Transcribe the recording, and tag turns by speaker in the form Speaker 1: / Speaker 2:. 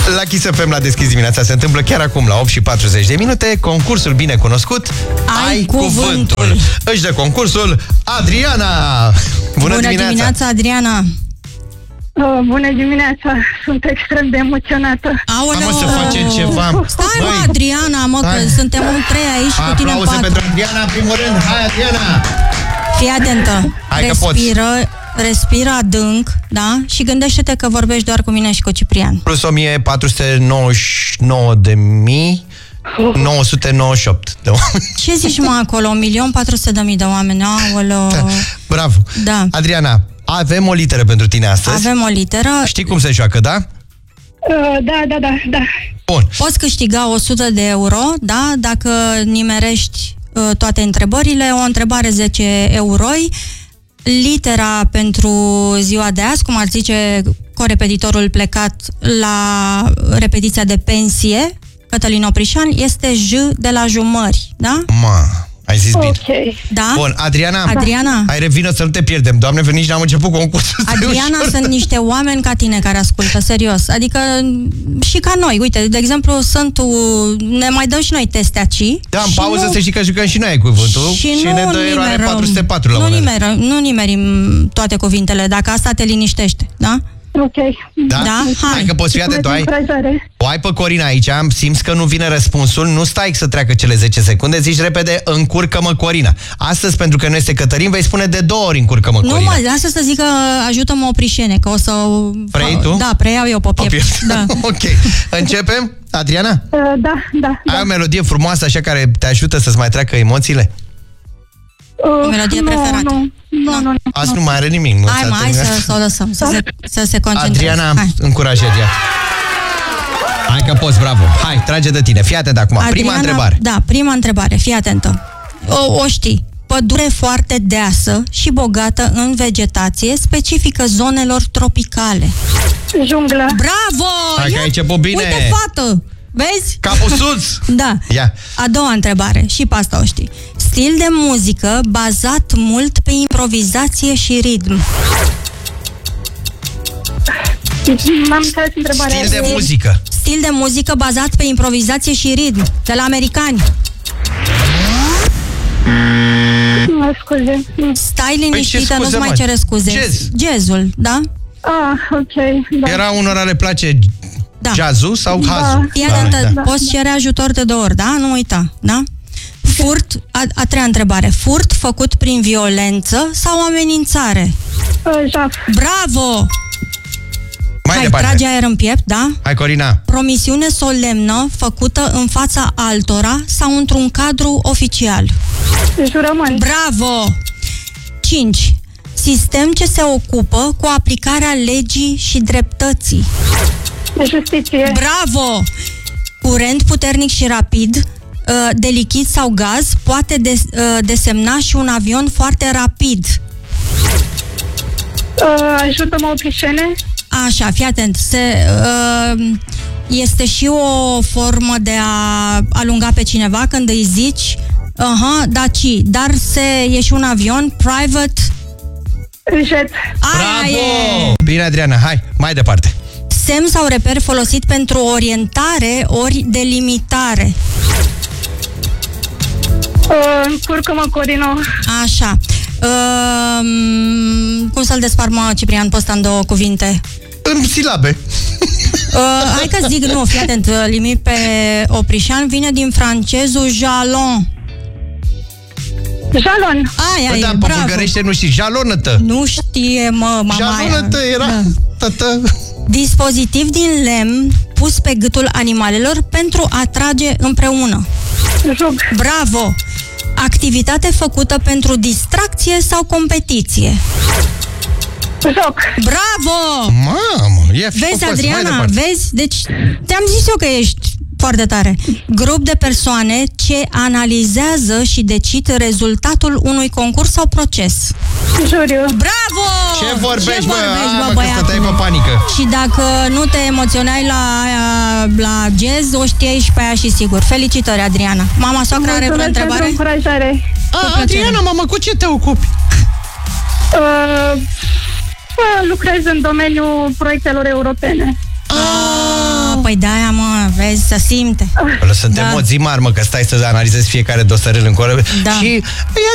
Speaker 1: La Kiss FM, la Deschis dimineața, se întâmplă chiar acum, la 8:40, concursul bine cunoscut Ai Cuvântul. Își dă concursul Adriana. Bună dimineața,
Speaker 2: Adriana.
Speaker 3: Bună dimineața, sunt extrem de emoționată.
Speaker 1: Aoleu, să facem ceva.
Speaker 2: Stai, mă, Adriana, mă, că suntem un trei aici cu tine în
Speaker 1: patru. Aplauze pentru Adriana, în primul rând. Hai, Adriana!
Speaker 2: Fii atentă. Respiră adânc, da? Și gândește-te că vorbești doar cu mine și cu Ciprian.
Speaker 1: Plus 1499.998 de oameni.
Speaker 2: Ce zici, mă, acolo? 1.400.000 de oameni. Aoleu.
Speaker 1: Bravo.
Speaker 2: Da.
Speaker 1: Adriana, avem o literă pentru tine astăzi.
Speaker 2: Avem o literă.
Speaker 1: Știi cum se joacă, da?
Speaker 3: Da.
Speaker 1: Bun.
Speaker 2: Poți câștiga 100 de euro, da? Dacă nimerești toate întrebările. O întrebare 10 euroi. Litera pentru ziua de azi, cum ar zice corepetitorul plecat la repetiția de pensie, Cătălin Oprișan, este J de la Jumări, da?
Speaker 1: Ai zis bine.
Speaker 3: Ok.
Speaker 2: Da?
Speaker 1: Bun, Adriana,
Speaker 2: hai
Speaker 1: revină să nu te pierdem. Doamne, nici n-am început concursul.
Speaker 2: Adriana, sunt niște oameni ca tine care ascultă, serios. Adică și ca noi. Uite, de exemplu, ne mai dăm și noi teste aici.
Speaker 1: Da, în pauză să știi că jucăm și noi cuvântul și ne dă eroare 404 la
Speaker 2: nu nimerim toate cuvintele, dacă asta te liniștește, da?
Speaker 3: Ok.
Speaker 1: Da? Hai că poți fi atent. O ai pe Corina aici, simți că nu vine răspunsul, nu stai să treacă cele 10 secunde, zici repede, încurcă-mă Corina. Astăzi, pentru că nu este Cătălin, vei spune de 2 ori încurcă-mă Corina.
Speaker 2: Nu, mă, lasă să zică ajută-mă Oprișene, că o să...
Speaker 1: Preiei tu?
Speaker 2: Da, preiau eu pe piept. Da.
Speaker 1: Ok. Începem? Adriana?
Speaker 3: Da.
Speaker 1: Ai o melodie frumoasă așa care te ajută să-ți mai treacă emoțiile?
Speaker 2: O melodie preferată?
Speaker 3: Nu.
Speaker 1: Azi nu mai are nimic.
Speaker 2: Hai să o lăsăm, să se concentreze.
Speaker 1: Adriana, încurajează-ea. Hai că poți, bravo. Hai, trage de tine. Fii atent acum.
Speaker 2: Adriana,
Speaker 1: prima întrebare.
Speaker 2: Da, prima întrebare. Fii atentă. O știi. Pădure foarte deasă și bogată în vegetație, specifică zonelor tropicale.
Speaker 3: Junglă.
Speaker 2: Bravo!
Speaker 1: Hai că ai început bine.
Speaker 2: Uite, fată! Vezi?
Speaker 1: Capul sus!
Speaker 2: Da.
Speaker 1: Ia.
Speaker 2: A doua întrebare. Și pe asta o știi. Stil de muzică bazat mult pe improvizație și ritm.
Speaker 3: N-am înțeles întrebarea.
Speaker 1: Stil de muzică.
Speaker 2: Stil de muzică bazat pe improvizație și ritm. De la americani.
Speaker 3: Scuze.
Speaker 2: Stai liniștită, nu-ți mai cere scuze. Jazzul, da?
Speaker 3: Ok. Da.
Speaker 1: Era unora le place jazzul sau hazul?
Speaker 2: Poți cere ajutor de 2 ori, da? Nu uita, da? Furt, a treia întrebare. Furt făcut prin violență sau amenințare?
Speaker 3: Jaf.
Speaker 2: Bravo! Hai, trage aer în piept, da?
Speaker 1: Hai, Corina.
Speaker 2: Promisiune solemnă făcută în fața altora sau într-un cadru oficial.
Speaker 3: Jurământ.
Speaker 2: Bravo! 5. Sistem ce se ocupă cu aplicarea legii și dreptății.
Speaker 3: Justiție.
Speaker 2: Bravo! Curent puternic și rapid de lichid sau gaz poate desemna și un avion foarte rapid.
Speaker 3: Ajută-mă, Oprișene.
Speaker 2: Așa, fii atent. Este și o formă de a alunga pe cineva când îi zici dar e și un avion private
Speaker 3: jet.
Speaker 1: Bravo! Bine, Adriana, hai, mai departe.
Speaker 2: Semn sau reper folosit pentru orientare ori delimitare.
Speaker 3: Încurcă-mă, Corino.
Speaker 2: Așa. Cum să-l despart, mă, Ciprian, pe ăsta în 2 cuvinte?
Speaker 1: În silabe.
Speaker 2: Hai că zic, nu, fii atent, limit pe Oprișan, vine din francezul jalon.
Speaker 3: Jalon.
Speaker 2: Aia
Speaker 1: da,
Speaker 2: e, bravo.
Speaker 1: Pe bulgărește nu știi, jalonă-tă.
Speaker 2: Nu știe, mă, mama.
Speaker 1: Jalonă-tă era, tătă.
Speaker 2: Dispozitiv din lemn pus pe gâtul animalelor pentru a trage împreună.
Speaker 3: Jug.
Speaker 2: Bravo! Activitate făcută pentru distracție sau competiție.
Speaker 3: Joc.
Speaker 2: Bravo!
Speaker 1: Mamă,
Speaker 2: vezi, Adriana, vezi? Deci, te-am zis eu că ești foarte tare. Grup de persoane ce analizează și decid rezultatul unui concurs sau proces.
Speaker 3: Juriu.
Speaker 2: Bravo!
Speaker 1: Ce vorbești, bă,
Speaker 2: băiat?
Speaker 1: Că stăteai pe panică.
Speaker 2: Și dacă nu te emoționai la jazz, o știai și pe aia și sigur. Felicitări, Adriana. Mama soacră are vreo întrebare?
Speaker 1: Adriana, mamă, cu ce te ocupi?
Speaker 3: Lucrez în domeniul proiectelor europene.
Speaker 2: Păi de-aia, mă, vezi, să simte.
Speaker 1: Sunt emoții mari, mă, că stai să analizezi fiecare dosarel în coră. Și ia